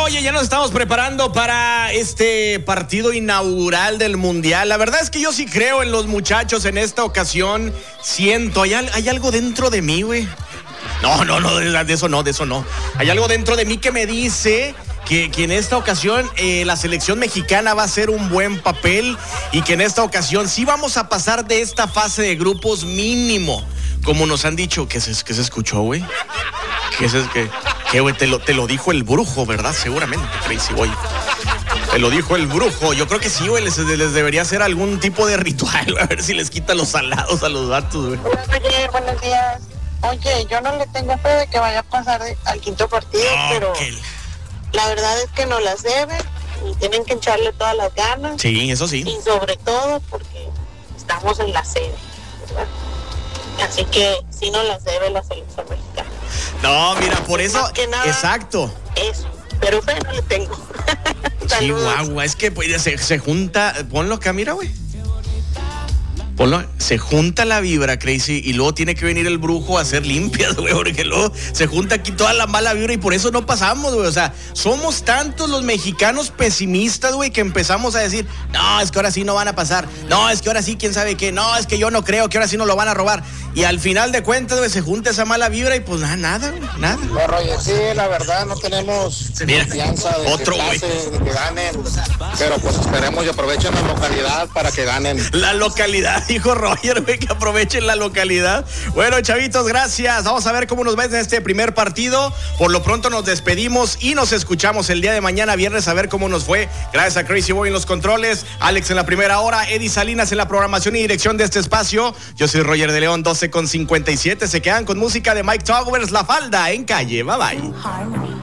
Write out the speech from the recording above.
Oye, ya nos estamos preparando para este partido inaugural del Mundial. La verdad es que yo sí creo en los muchachos en esta ocasión. Siento, hay algo dentro de mí, güey. No, de eso no. Hay algo dentro de mí que me dice que en esta ocasión la selección mexicana va a hacer un buen papel y que en esta ocasión sí vamos a pasar de esta fase de grupos mínimo. Como nos han dicho, ¿qué se escuchó, güey? ¿Qué, güey? Te lo dijo el brujo, ¿verdad? Seguramente, Crazy Boy. Te lo dijo el brujo. Yo creo que sí, güey, les debería hacer algún tipo de ritual, a ver si les quita los salados a los vatos, güey. Oye, buenos días. Oye, yo no le tengo fe de que vaya a pasar al quinto partido, pero la verdad es que no las deben y tienen que echarle todas las ganas. Sí, eso sí. Y sobre todo porque estamos en la sede, ¿verdad? Así que sí nos las debe la selección mexicana. No, mira, por eso, más que nada, exacto. Eso, pero fe no le tengo. Chihuahua, es que pues, se junta, ponlo acá, mira, güey. Ponlo, se junta la vibra, Crazy, y luego tiene que venir el brujo a hacer limpias, güey, porque luego se junta aquí toda la mala vibra y por eso no pasamos, güey. O sea, somos tantos los mexicanos pesimistas, güey, que empezamos a decir, no, es que ahora sí no van a pasar, no, es que ahora sí, quién sabe qué, no, es que yo no creo que ahora sí no lo van a robar. Y al final de cuentas, güey, se junta esa mala vibra y pues nada, güey, nada. Pero oye, sí, la verdad, no tenemos confianza de otro, que pase, de que ganen, pero pues esperemos y aprovechen la localidad para que ganen. La localidad, dijo Roger, güey, que aprovechen la localidad. Bueno, chavitos, gracias. Vamos a ver cómo nos va en este primer partido. Por lo pronto nos despedimos y nos escuchamos el día de mañana, viernes, a ver cómo nos fue. Gracias a Crazy Boy en los controles, Alex en la primera hora, Eddie Salinas en la programación y dirección de este espacio. Yo soy Roger de León, 12:57. Se quedan con música de Mike Towers, La Falda en Calle. Bye bye.